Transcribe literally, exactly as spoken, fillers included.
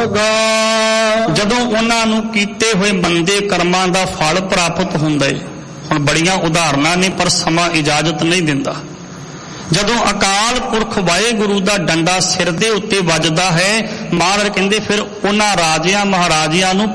ਵਰਗਾ। ਜਦੋਂ ਉਹਨਾਂ ਨੂੰ ਕੀਤੇ ਹੋਏ ਮੰਦੇ ਕਰਮਾਂ ਦਾ ਫਲ ਪ੍ਰਾਪਤ ਹੁੰਦਾ ਏ। ਹੁਣ ਬੜੀਆਂ ਉਦਾਹਰਨਾਂ ਨੇ ਪਰ ਸਮਾਂ ਇਜਾਜ਼ਤ ਨਹੀਂ ਦਿੰਦਾ। ਜਦੋਂ ਅਕਾਲ ਪੁਰਖ ਵਾਹਿਗੁਰੂ ਦਾ ਡੰਡਾ ਸਿਰ ਦੇ ਉੱਤੇ ਵੱਜਦਾ ਹੈ, ਮਹਾਰਾਜ ਕਹਿੰਦੇ ਫਿਰ ਉਹਨਾਂ ਰਾਜਿਆਂ ਮਹਾਰਾਜਿਆਂ ਨੂੰ